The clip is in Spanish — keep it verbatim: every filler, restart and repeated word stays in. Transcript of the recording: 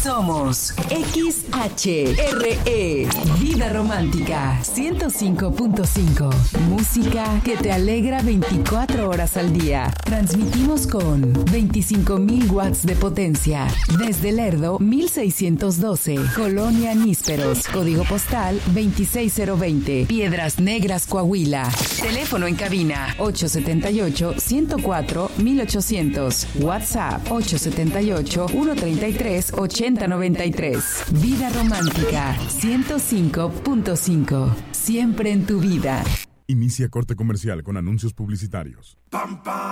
Somos X H R E, Vida Romántica, ciento cinco punto cinco. Música que te alegra veinticuatro horas al día. Transmitimos con veinticinco mil watts de potencia. Desde Lerdo, mil seiscientos doce. Colonia Nísperos. Código postal veintiséis mil veinte. Piedras Negras, Coahuila. Teléfono en cabina ocho siete ocho, uno cero cuatro, mil ochocientos. WhatsApp ocho siete ocho, uno tres tres, ocho cero nueve tres. Vida Romántica, ciento cinco punto cinco. Siempre en tu vida. Inicia corte comercial con anuncios publicitarios. Pam, pam.